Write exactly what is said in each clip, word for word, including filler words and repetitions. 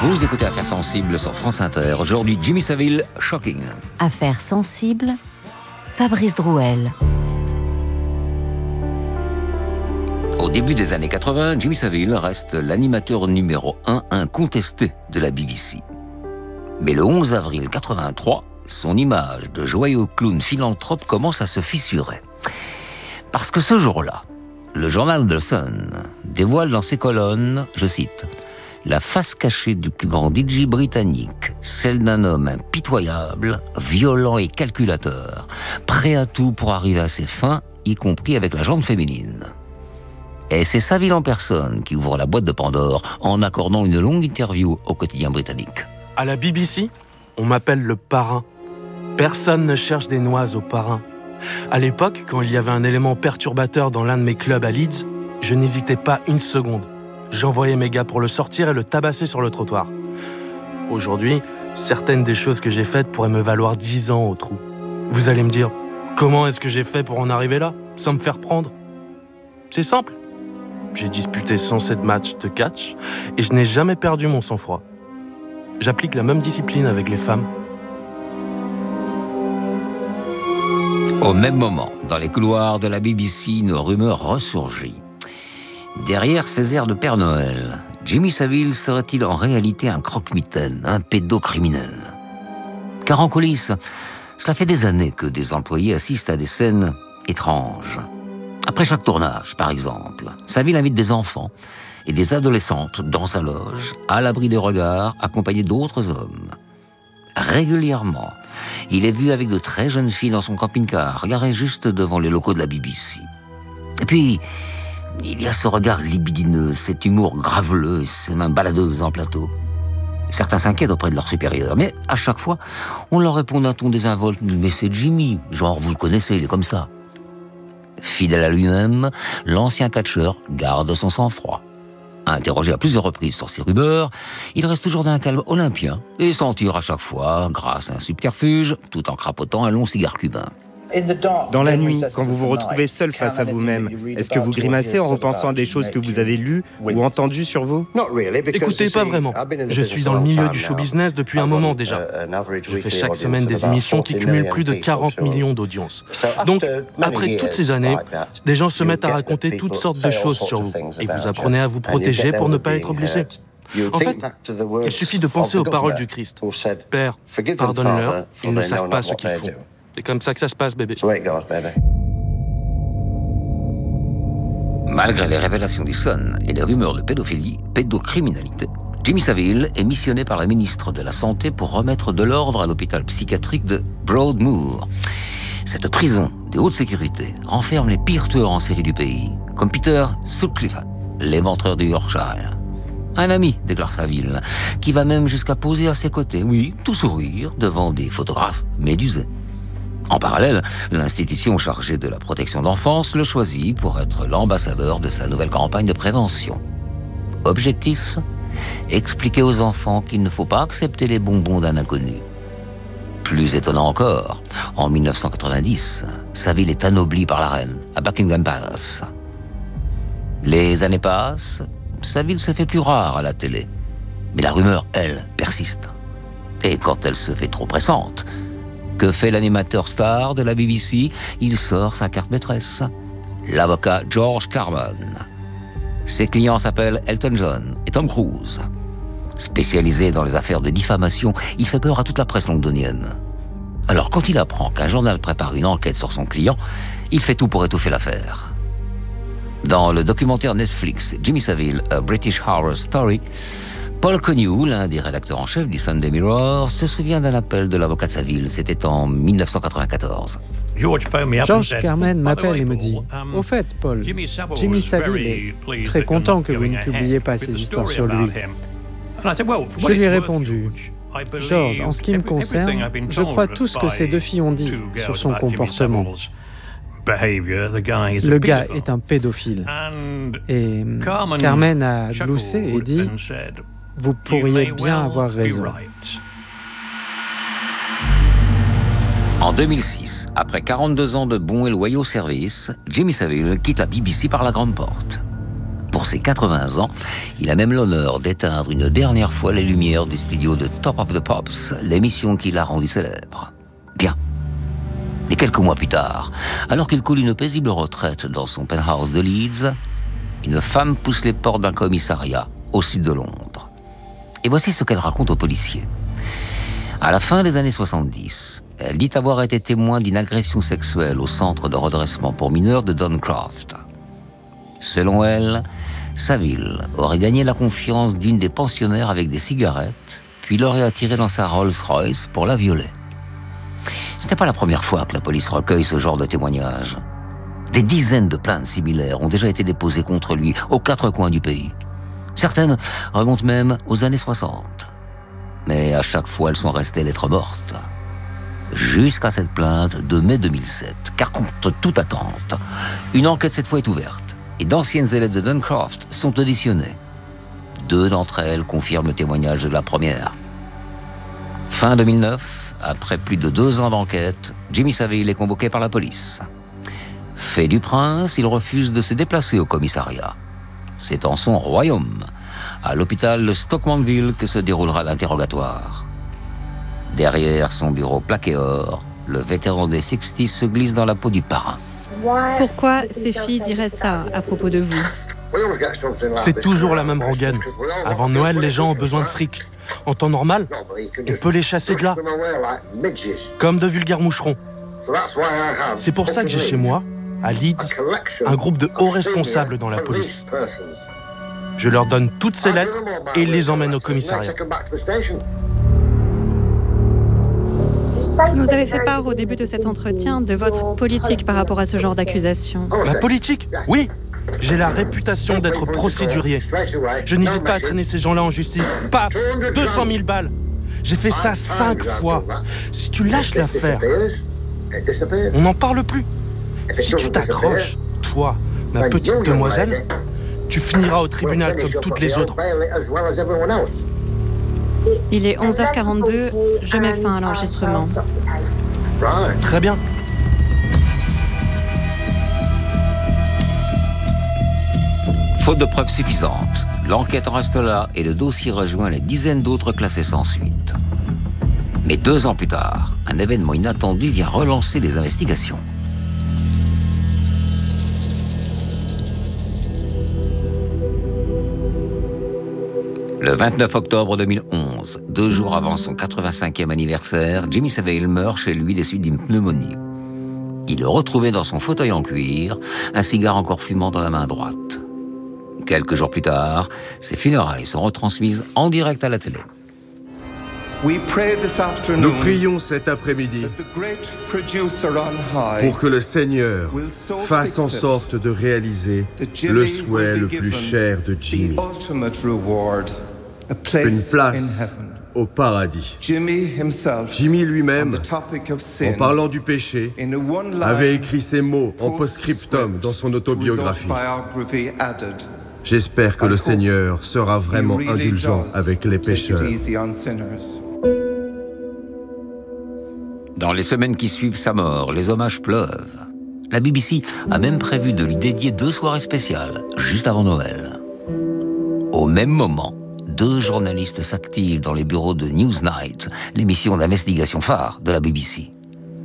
Vous écoutez Affaires sensibles sur France Inter. Aujourd'hui, Jimmy Savile, Shocking. Affaires sensibles, Fabrice Drouel. Au début des années quatre-vingts, Jimmy Savile reste l'animateur numéro un incontesté de la B B C. Mais le onze avril quatre-vingt-trois, son image de joyeux clown philanthrope commence à se fissurer. Parce que ce jour-là, le journal The Sun dévoile dans ses colonnes, je cite, « la face cachée du plus grand D J britannique, celle d'un homme impitoyable, violent et calculateur, prêt à tout pour arriver à ses fins, y compris avec la jambe féminine. » Et c'est Savile en personne qui ouvre la boîte de Pandore en accordant une longue interview au quotidien britannique. À la B B C, on m'appelle le parrain. Personne ne cherche des noises au parrain. À l'époque, quand il y avait un élément perturbateur dans l'un de mes clubs à Leeds, je n'hésitais pas une seconde. J'envoyais mes gars pour le sortir et le tabasser sur le trottoir. Aujourd'hui, certaines des choses que j'ai faites pourraient me valoir dix ans au trou. Vous allez me dire, comment est-ce que j'ai fait pour en arriver là, sans me faire prendre ? C'est simple. J'ai disputé cent sept matchs de catch et je n'ai jamais perdu mon sang-froid. J'applique la même discipline avec les femmes. Au même moment, dans les couloirs de la B B C, une rumeur ressurgit. Derrière ses airs de Père Noël, Jimmy Savile serait-il en réalité un croque-mitaine, un pédocriminel ? Car en coulisses, cela fait des années que des employés assistent à des scènes étranges. Après chaque tournage, par exemple, Savile invite des enfants et des adolescentes dans sa loge, à l'abri des regards, accompagnés d'autres hommes. Régulièrement, il est vu avec de très jeunes filles dans son camping-car, garé juste devant les locaux de la B B C. Et puis, il y a ce regard libidineux, cet humour graveleux et ces mains baladeuses en plateau. Certains s'inquiètent auprès de leurs supérieurs, mais à chaque fois, on leur répond d'un ton désinvolte « Mais c'est Jimmy, genre vous le connaissez, il est comme ça ». Fidèle à lui-même, l'ancien catcheur garde son sang-froid. Interrogé à plusieurs reprises sur ses rumeurs, il reste toujours d'un calme olympien et s'en tire à chaque fois grâce à un subterfuge, tout en crapotant un long cigare cubain. Dans la nuit, quand vous vous retrouvez seul face à vous-même, est-ce que vous grimacez en repensant à des choses que vous avez lues ou entendues sur vous ? Écoutez, pas vraiment. Je suis dans le milieu du show business depuis un moment déjà. Je fais chaque semaine des émissions qui cumulent plus de quarante millions d'audiences. Donc, après toutes ces années, des gens se mettent à raconter toutes sortes de choses sur vous. Et vous apprenez à vous protéger pour ne pas être blessé. En fait, il suffit de penser aux paroles du Christ. « Père, pardonne-leur, ils ne savent pas ce qu'ils font. » C'est comme ça que ça se passe, bébé. Malgré les révélations du Sun et les rumeurs de pédophilie, pédocriminalité, Jimmy Savile est missionné par la ministre de la Santé pour remettre de l'ordre à l'hôpital psychiatrique de Broadmoor. Cette prison de haute sécurité renferme les pires tueurs en série du pays, comme Peter Sutcliffe, l'éventreur du Yorkshire. Un ami, déclare Savile, qui va même jusqu'à poser à ses côtés, oui, tout sourire, devant des photographes médusés. En parallèle, l'institution chargée de la protection d'enfance le choisit pour être l'ambassadeur de sa nouvelle campagne de prévention. Objectif ? Expliquer aux enfants qu'il ne faut pas accepter les bonbons d'un inconnu. Plus étonnant encore, en dix-neuf cent quatre-vingt-dix, Savile est anobli par la reine à Buckingham Palace. Les années passent, Savile se fait plus rare à la télé. Mais la rumeur, elle, persiste. Et quand elle se fait trop pressante, que fait l'animateur star de la B B C ? Il sort sa carte maîtresse, l'avocat George Carman. Ses clients s'appellent Elton John et Tom Cruise. Spécialisé dans les affaires de diffamation, il fait peur à toute la presse londonienne. Alors quand il apprend qu'un journal prépare une enquête sur son client, il fait tout pour étouffer l'affaire. Dans le documentaire Netflix Jimmy Savile, A British Horror Story, Paul Connew, l'un des rédacteurs en chef du Sunday Mirror, se souvient d'un appel de l'avocat de Savile. C'était en dix-neuf cent quatre-vingt-quatorze. George Carman m'appelle et me dit « Au fait, Paul, Jimmy Savile est très content que vous ne publiez pas ces histoires sur lui. » Je lui ai répondu « George, en ce qui me concerne, je crois tout ce que ces deux filles ont dit sur son comportement. Le gars est un pédophile. » Et Carman a gloussé et dit « Vous pourriez bien avoir raison. » En deux mille six, après quarante-deux ans de bons et loyaux services, Jimmy Savile quitte la B B C par la grande porte. Pour ses quatre-vingts ans, il a même l'honneur d'éteindre une dernière fois les lumières du studio de Top of the Pops, l'émission qui l'a rendu célèbre. Bien. Et quelques mois plus tard, alors qu'il coule une paisible retraite dans son penthouse de Leeds, une femme pousse les portes d'un commissariat au sud de Londres. Et voici ce qu'elle raconte aux policiers. À la fin des années soixante-dix, elle dit avoir été témoin d'une agression sexuelle au centre de redressement pour mineurs de Duncroft. Selon elle, Saville aurait gagné la confiance d'une des pensionnaires avec des cigarettes, puis l'aurait attirée dans sa Rolls-Royce pour la violer. Ce n'est pas la première fois que la police recueille ce genre de témoignages. Des dizaines de plaintes similaires ont déjà été déposées contre lui aux quatre coins du pays. Certaines remontent même aux années soixante. Mais à chaque fois, elles sont restées lettres mortes. Jusqu'à cette plainte de mai deux mille sept, car contre toute attente, une enquête cette fois est ouverte et d'anciennes élèves de Duncroft sont auditionnées. Deux d'entre elles confirment le témoignage de la première. Fin deux mille neuf, après plus de deux ans d'enquête, Jimmy Savile est convoqué par la police. Fait du prince, il refuse de se déplacer au commissariat. C'est en son royaume, à l'hôpital de Stoke-Mandeville, que se déroulera l'interrogatoire. Derrière son bureau plaqué or, le vétéran des soixante se glisse dans la peau du parrain. Pourquoi ces filles diraient ça à propos de vous? C'est toujours la même rengaine. Avant Noël, les gens ont besoin de fric. En temps normal, on peut les chasser de là, comme de vulgaires moucherons. C'est pour ça que j'ai chez moi, à Leeds, un groupe de hauts responsables dans la police. Je leur donne toutes ces lettres et les emmène au commissariat. Vous avez fait part au début de cet entretien de votre politique par rapport à ce genre d'accusation. Ma politique? Oui. J'ai la réputation d'être procédurier. Je n'hésite pas à traîner ces gens-là en justice. Paf, deux cent mille balles. J'ai fait ça cinq fois. Si tu lâches l'affaire, on n'en parle plus. Si tu t'accroches, toi, ma petite demoiselle, tu finiras au tribunal comme toutes les autres. Il est onze heures quarante-deux, je mets fin à l'enregistrement. Très bien. Faute de preuves suffisantes, l'enquête en reste là et le dossier rejoint les dizaines d'autres classés sans suite. Mais deux ans plus tard, un événement inattendu vient relancer les investigations. Le vingt-neuf octobre deux mille onze, deux jours avant son quatre-vingt-cinquième anniversaire, Jimmy Savile meurt chez lui des suites d'une pneumonie. Il est retrouvé dans son fauteuil en cuir, un cigare encore fumant dans la main droite. Quelques jours plus tard, ses funérailles sont retransmises en direct à la télé. Nous prions cet après-midi pour que le Seigneur fasse en sorte de réaliser le souhait le plus cher de Jimmy, une place au paradis. Jimmy lui-même, en parlant du péché, avait écrit ces mots en post-scriptum dans son autobiographie. J'espère que le Seigneur sera vraiment indulgent avec les pécheurs. Dans les semaines qui suivent sa mort, les hommages pleuvent. La B B C a même prévu de lui dédier deux soirées spéciales, juste avant Noël. Au même moment, deux journalistes s'activent dans les bureaux de Newsnight, l'émission d'investigation phare de la B B C.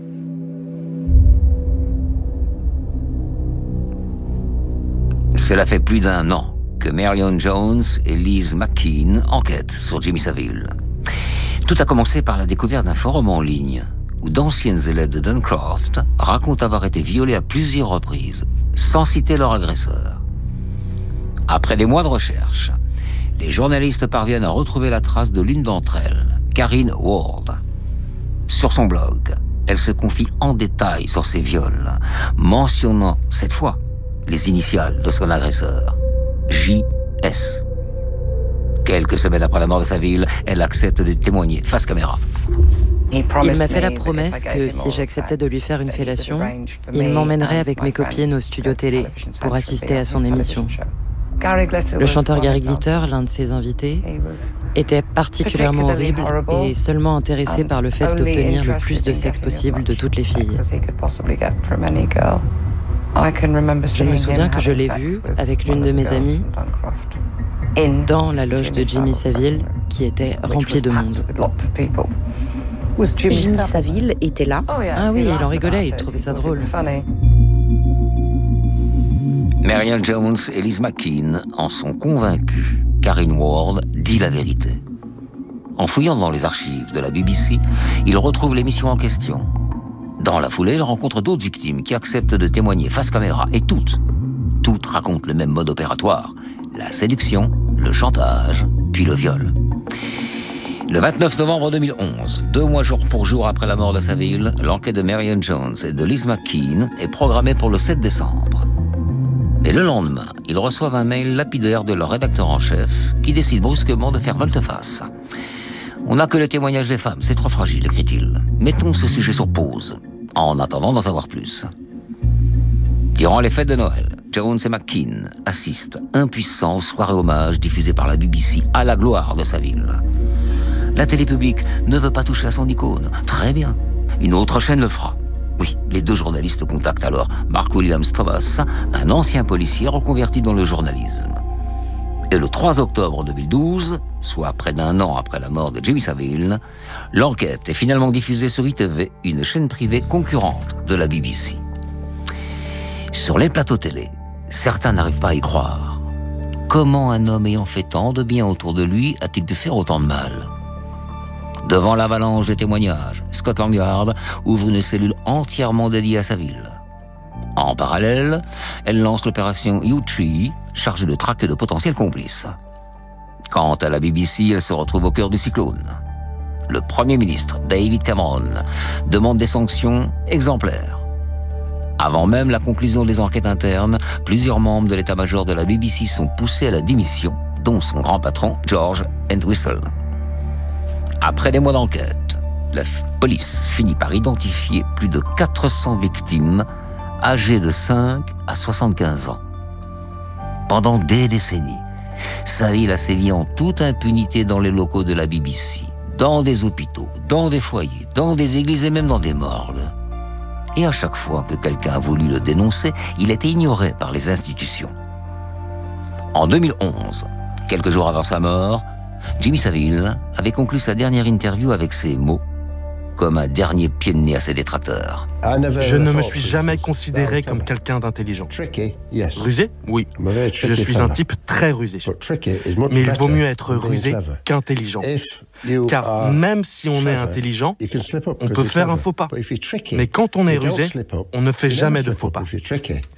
Cela fait plus d'un an que Marion Jones et Liz McKean enquêtent sur Jimmy Savile. Tout a commencé par la découverte d'un forum en ligne où d'anciennes élèves de Duncroft racontent avoir été violées à plusieurs reprises, sans citer leur agresseur. Après des mois de recherche, les journalistes parviennent à retrouver la trace de l'une d'entre elles, Karine Ward. Sur son blog, elle se confie en détail sur ses viols, mentionnant cette fois les initiales de son agresseur, J S. Quelques semaines après la mort de Savile, elle accepte de témoigner face caméra. Il m'a fait la promesse que si j'acceptais de lui faire une fellation, il m'emmènerait avec mes copines au studio télé pour assister à son émission. Le chanteur Gary Glitter, l'un de ses invités, était particulièrement horrible et seulement intéressé par le fait d'obtenir le plus de sexe possible de toutes les filles. Je me souviens que je l'ai vu avec l'une de mes amies dans la loge de Jimmy Savile qui était remplie de monde. Jimmy Savile était là? Ah oui, il en rigolait, il trouvait ça drôle. Marianne Jones et Liz McKean en sont convaincus. Karine Ward dit la vérité. En fouillant dans les archives de la B B C, ils retrouvent l'émission en question. Dans la foulée, ils rencontrent d'autres victimes qui acceptent de témoigner face caméra. Et toutes, toutes racontent le même mode opératoire. La séduction, le chantage, puis le viol. Le vingt-neuf novembre deux mille onze, deux mois jour pour jour après la mort de Savile, l'enquête de Marianne Jones et de Liz McKean est programmée pour le sept décembre. Mais le lendemain, ils reçoivent un mail lapidaire de leur rédacteur en chef qui décide brusquement de faire volte-face. On n'a que le témoignage des femmes, c'est trop fragile, écrit-il. Mettons ce sujet sur pause, en attendant d'en savoir plus. Durant les fêtes de Noël, Jones et McKean assistent impuissants aux soirées hommages diffusées par la B B C à la gloire de Savile. La télé publique ne veut pas toucher à son icône. Très bien. Une autre chaîne le fera. Oui, les deux journalistes contactent alors Mark Williams Thomas, un ancien policier reconverti dans le journalisme. Et le trois octobre deux mille douze, soit près d'un an après la mort de Jimmy Savile, l'enquête est finalement diffusée sur I T V, une chaîne privée concurrente de la B B C. Sur les plateaux télé, certains n'arrivent pas à y croire. Comment un homme ayant fait tant de bien autour de lui a-t-il pu faire autant de mal ? Devant l'avalanche des témoignages, Scotland Yard ouvre une cellule entièrement dédiée à Savile. En parallèle, elle lance l'opération U-Tree, chargée de traquer de potentiels complices. Quant à la B B C, elle se retrouve au cœur du cyclone. Le Premier ministre, David Cameron, demande des sanctions exemplaires. Avant même la conclusion des enquêtes internes, plusieurs membres de l'état-major de la B B C sont poussés à la démission, dont son grand patron, George Entwistle. Après des mois d'enquête, la police finit par identifier plus de quatre cents victimes âgées de cinq à soixante-quinze ans. Pendant des décennies, Savile a sévi en toute impunité dans les locaux de la B B C, dans des hôpitaux, dans des foyers, dans des églises et même dans des morgues. Et à chaque fois que quelqu'un a voulu le dénoncer, il était ignoré par les institutions. En deux mille onze, quelques jours avant sa mort, Jimmy Savile avait conclu sa dernière interview avec ces mots, comme un dernier pied de nez à ses détracteurs. Je ne me suis jamais considéré comme quelqu'un d'intelligent. Rusé ? Oui. Je suis un type très rusé. Mais il vaut mieux être rusé qu'intelligent. Car même si on est intelligent, on peut faire un faux pas. Mais quand on est rusé, on ne fait jamais de faux pas.